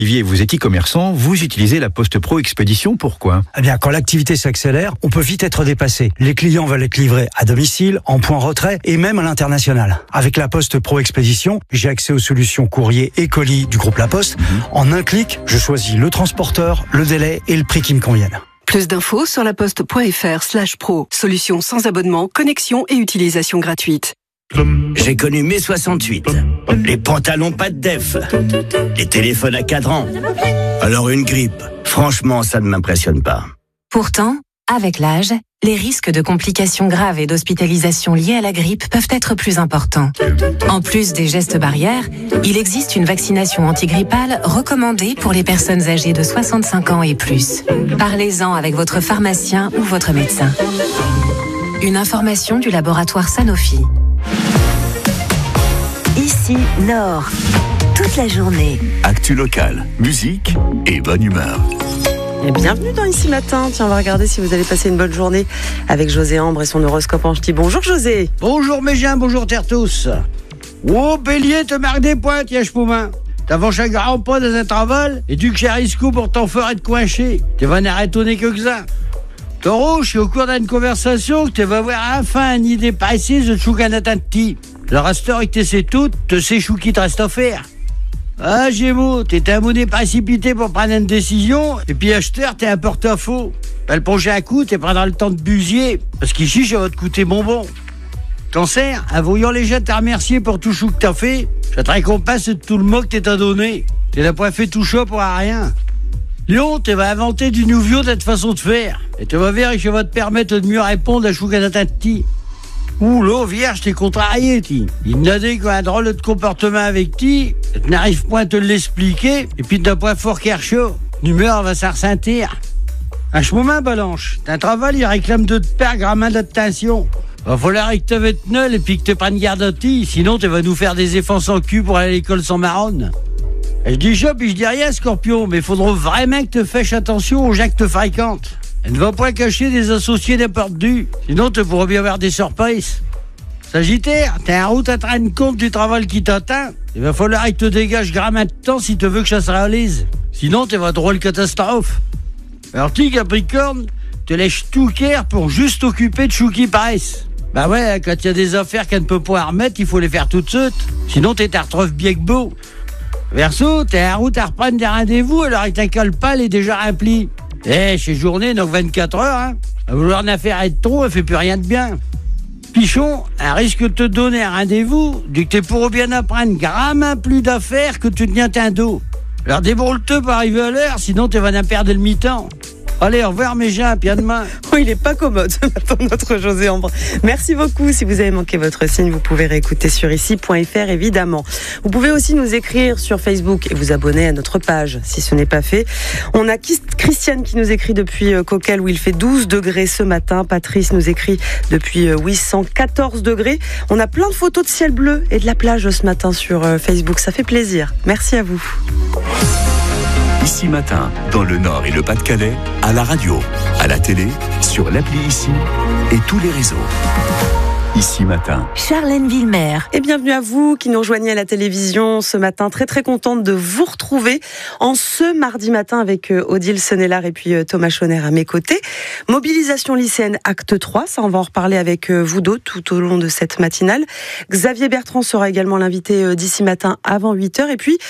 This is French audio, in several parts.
Olivier, vous êtes e-commerçant, vous utilisez la Poste Pro Expédition, pourquoi ? Eh bien, quand l'activité s'accélère, on peut vite être dépassé. Les clients veulent être livrés à domicile, en point retrait et même à l'international. Avec la Poste Pro Expédition, j'ai accès aux solutions courrier et colis du groupe La Poste. En un clic, je choisis le transporteur, le délai et le prix qui me conviennent. Plus d'infos sur laposte.fr/pro. Solution sans abonnement, connexion et utilisation gratuite. J'ai connu mai 68. Les pantalons pas de def. Les téléphones à cadran. Alors une grippe, franchement, ça ne m'impressionne pas. Pourtant, avec l'âge, les risques de complications graves et d'hospitalisation liées à la grippe peuvent être plus importants. En plus des gestes barrières, il existe une vaccination antigrippale recommandée pour les personnes âgées de 65 ans et plus. Parlez-en avec votre pharmacien ou votre médecin. Une information du laboratoire Sanofi. Ici, Nord. Toute la journée. Actu locale, musique et bonne humeur. Et bienvenue dans Ici Matin. Tiens, on va regarder si vous allez passer une bonne journée avec José Ambre et son horoscope en ch'ti. Bonjour José. Bonjour mes gens, bonjour terre tous. Oh, Bélier, te marque des pointes, y'a Poumin. T'avances un grand pas dans un travail et tu que j'ai risque pour t'en faire être coinché. Tu vas n'arrêter que ça. Taureau, je suis au cours d'une conversation que tu vas voir enfin une idée précise de choucanatati. Le resteur que tu sais tout, te sais chou qui te reste à faire. Ah, Gémeaux, t'es un monnaie précipité pour prendre une décision, et puis acheteur, t'es un porte-à-faux. Le prochain coup, t'es prendra le temps de busier, parce qu'ici, ça va te coûter bonbon. Cancer, en voyant les gens te remercier pour tout chou que t'as fait, ça te récompense de tout le mot que t'as donné. Tu n'as pas fait tout ça pour rien. Lion, tu vas inventer du nouveau de cette façon de faire, et tu vas voir que ça va te permettre de mieux répondre à choucanatati. Ouh là, vierge, t'es contrarié, ti. Il n'a dit qu'un drôle de comportement avec ti, tu n'arrives point à te l'expliquer, et puis t'as pas fort qu'air chaud. L'humeur va s'en ressentir. Un moment, Balanche, t'as un travail, il réclame de te perdre un main d'attention. Va falloir que tu te nul et puis que tu prennes garde à ti, sinon tu vas nous faire des efforts sans cul pour aller à l'école sans marronne. Je dis ça, puis je dis rien, Scorpion, mais il faudra vraiment que tu fasses attention aux gens que tu fréquentes. Elle ne va pas cacher des associés n'importe du, sinon tu pourras bien avoir des surprises. Sagittaire, t'es en route à te rendre compte du travail qui t'attend. Il va falloir que tu te dégages grammaire de temps si tu veux que ça se réalise. Sinon, tu vas drôle catastrophe. Alors, Capricorne, te laisses tout care pour juste t'occuper de chou qui paraissent. Bah ouais, quand il y a des affaires qu'elle ne peut pas remettre, il faut les faire tout de suite. Sinon, t'es à retrouver bien que beau. Verseau, t'es en route à reprendre des rendez-vous alors que ta colle pâle est déjà remplie. Chez Journée, donc 24 heures, hein. À vouloir en affaire être trop, elle fait plus rien de bien. Pichon, un risque de te donner un rendez-vous, du que t'es pour bien apprendre grammaire plus d'affaires que tu tiens un dos. Alors débrouille-toi pour arriver à l'heure, sinon tu vas en perdre le mi-temps. Allez, au revoir mes gens, puis à demain. Oh, il est pas commode ce matin, notre José Ambre. Merci beaucoup. Si vous avez manqué votre signe, vous pouvez réécouter sur ici.fr évidemment. Vous pouvez aussi nous écrire sur Facebook et vous abonner à notre page si ce n'est pas fait. On a Christiane qui nous écrit depuis Coquel où il fait 12 degrés ce matin. Patrice nous écrit depuis 814 degrés. On a plein de photos de ciel bleu et de la plage ce matin sur Facebook. Ça fait plaisir. Merci à vous. Ici Matin, dans le Nord et le Pas-de-Calais, à la radio, à la télé, sur l'appli Ici et tous les réseaux. Ici Matin. Charlène Villemer. Et bienvenue à vous qui nous rejoignez à la télévision ce matin. Très très contente de vous retrouver en ce mardi matin avec Odile Senelard et puis Thomas Chonner à mes côtés. Mobilisation lycéenne acte 3, ça on va en reparler avec vous deux tout au long de cette matinale. Xavier Bertrand sera également l'invité d'Ici Matin avant 8h. Et puis...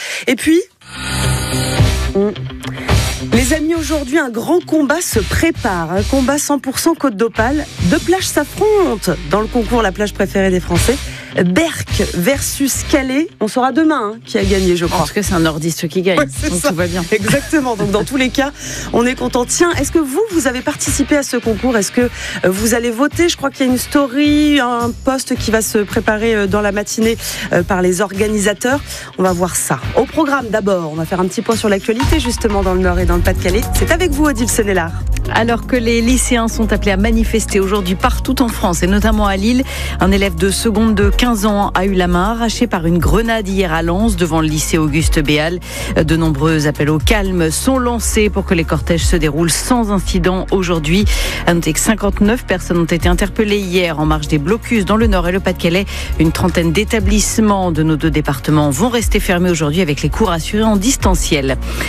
Les amis, aujourd'hui, un grand combat se prépare. Un combat 100% Côte d'Opale. Deux plages s'affrontent dans le concours La plage préférée des Français. Berck versus Calais. On saura demain qui a gagné, je crois. En tout cas, c'est un nordiste qui gagne. Ouais, donc ça. Tout va bien. Exactement. Donc, dans tous les cas, on est content. Tiens, est-ce que vous avez participé à ce concours? Est-ce que vous allez voter? Je crois qu'il y a une story, un post qui va se préparer dans la matinée par les organisateurs. On va voir ça. Au programme, d'abord, on va faire un petit point sur l'actualité, justement, dans le Nord et dans le Pas-de-Calais. C'est avec vous, Odile Senelard. Alors que les lycéens sont appelés à manifester aujourd'hui partout en France, et notamment à Lille, un élève de seconde de 15 ans a eu la main arrachée par une grenade hier à Lens, devant le lycée Auguste Béal. De nombreux appels au calme sont lancés pour que les cortèges se déroulent sans incident aujourd'hui. À noter que 59 personnes ont été interpellées hier en marge des blocus dans le Nord et le Pas-de-Calais. Une trentaine d'établissements de nos deux départements vont rester fermés aujourd'hui avec les cours assurés en distanciel.